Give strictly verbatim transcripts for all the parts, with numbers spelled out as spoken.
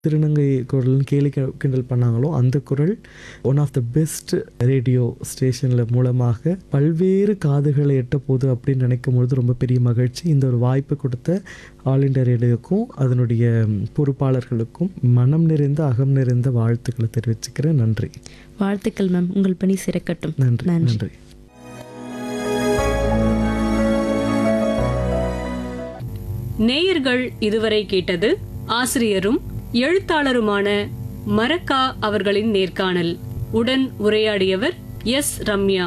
திருநங்கை குரல்னு கேலி கி- கிண்டல் பண்ணாங்களோ அந்த குரல் one of the best radio ஸ்டேஷனில் மூலமாக பல்வேறு காதுகளை எட்ட போகுது அப்படின்னு நினைக்கும் பொழுது ரொம்ப பெரிய மகிழ்ச்சி. இந்த ஒரு வாய்ப்பு கொடுத்த ஆல் இண்டியா ரேடியோக்கும் அதனுடைய பொறுப்பாளர்களுக்கும் மனம் நிறைந்த அகம் நிறைந்த வாழ்த்துக்களை தெரிவிச்சுக்கிறேன். நன்றி. வாழ்த்துக்கள் மேம், உங்கள் பணி சிறக்கட்டும். நன்றி. நன்றி. நேயர்கள் இதுவரை கேட்டது ஆசிரியரும் எழுத்தாளருமான மரக்கா அவர்களின் நேர்காணல். உடன் உரையாடியவர் எஸ் ரம்யா.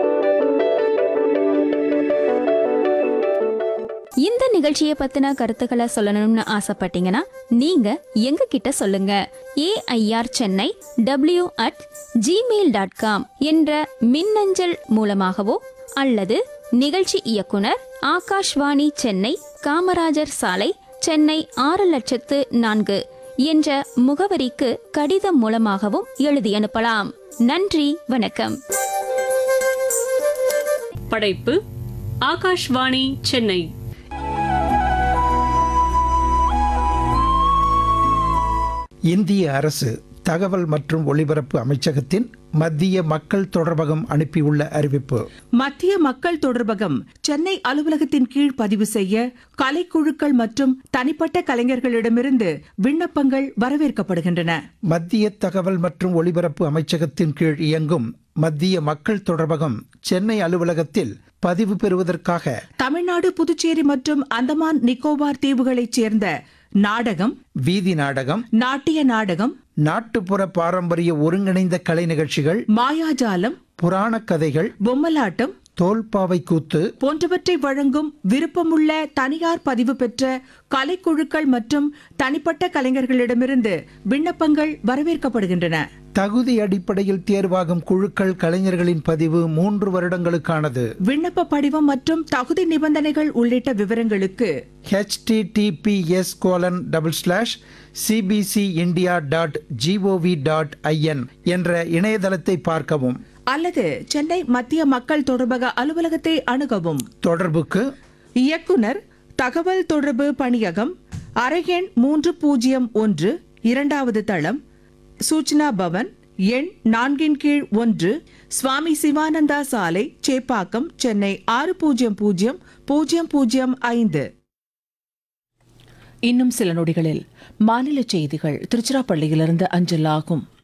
இந்த நிகழ்ச்சியை பத்தின கருத்துக்களை சொல்லணும்னு ஆசைப்பட்டீங்கன்னா நீங்க எங்க கிட்ட சொல்லுங்க. AIR Chennai W at Gmail dot com என்ற மின்னஞ்சல் மூலமாகவோ அல்லது நிகழ்ச்சி இயக்குனர் ஆகாஷ்வாணி சென்னை, காமராஜர் சாலை, சென்னை ஆறு லட்சத்து நான்கு என்ற முகவரிக்கு கடிதம் மூலமாகவும் எழுதி அனுப்பலாம். நன்றி, வணக்கம். படைப்பு ஆகாஷ்வாணி சென்னை. இந்திய அரசு தகவல் மற்றும் ஒலிபரப்பு அமைச்சகத்தின் மத்திய மக்கள் தொடர்பகம் அனுப்பியுள்ள அறிவிப்பு. மத்திய மக்கள் தொடர்பகம் சென்னை அலுவலகத்தின் கீழ் பதிவு செய்ய கலைக்குழுக்கள் மற்றும் தனிப்பட்ட கலைஞர்களிடமிருந்து விண்ணப்பங்கள் வரவேற்கப்படுகின்றன. மத்திய தகவல் மற்றும் ஒலிபரப்பு அமைச்சகத்தின் கீழ் இயங்கும் மத்திய மக்கள் தொடர்பகம் சென்னை அலுவலகத்தில் பதிவு பெறுவதற்காக தமிழ்நாடு, புதுச்சேரி மற்றும் அந்தமான் நிக்கோபார் தீவுகளைச் சேர்ந்த நாடகம், வீதி நாடகம், நாட்டிய நாடகம், நாட்டுப்புற பாரம்பரிய ஒருங்கிணைந்த கலை நிகழ்ச்சிகள், மாயாஜாலம், புராணக் கதைகள், பொம்மலாட்டம், தோல்பாவை கூத்து போன்றவற்றை வழங்கும் விருப்பமுள்ள தனியார் பதிவு பெற்ற கலைக்குழுக்கள் மற்றும் தனிப்பட்ட கலைஞர்களிடமிருந்து விண்ணப்பங்கள் வரவேற்கப்படுகின்றன. தகுதி அடிப்படையில் தேர்வாகும் குழுக்கள் கலைஞர்களின் பதிவு மூன்று வருடங்களுக்கானது. விண்ணப்ப படிவம் மற்றும் தகுதி நிபந்தனைகள் உள்ளிட்ட விவரங்களுக்கு https colon double slash CBC India dot gov dot IN என்ற இணையதளத்தை பார்க்கவும் அல்லது சென்னை மத்திய மக்கள் தொடர்பக அலுவலகத்தை அணுகவும். தொடர்புக்கு இயக்குனர், தகவல் தொடர்பு பணியகம், அறையெண் மூன்று பூஜ்ஜியம் ஒன்று, இரண்டாவது தளம், சூச்சனா பவன், எண் நான்கின் கீழ் ஒன்று, சுவாமி சிவானந்தா சாலை, சேப்பாக்கம், சென்னை ஆறு பூஜ்ஜியம் பூஜ்ஜியம் பூஜ்ஜியம் பூஜ்ஜியம் ஐந்து. இன்னும் சில நொடிகளில் மாநில செய்திகள் திருச்சிராப்பள்ளியிலிருந்து அஞ்சலாகும்.